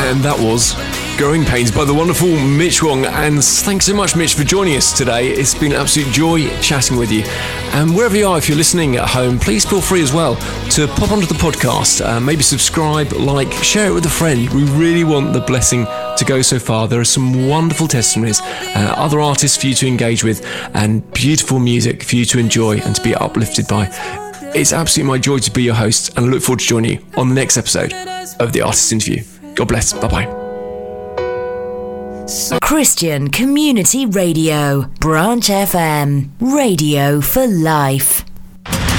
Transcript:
And that was Growing Pains by the wonderful Mitch Wong. And thanks so much, Mitch, for joining us today. It's been an absolute joy chatting with you. And wherever you are, if you're listening at home, please feel free as well to pop onto the podcast, maybe subscribe, like, share it with a friend. We really want the blessing to go so far. There are some wonderful testimonies, other artists for you to engage with, and beautiful music for you to enjoy and to be uplifted by. It's absolutely my joy to be your host, and I look forward to joining you on the next episode of The Artist Interview. God bless. Bye-bye. Christian Community Radio, Branch FM, radio for life.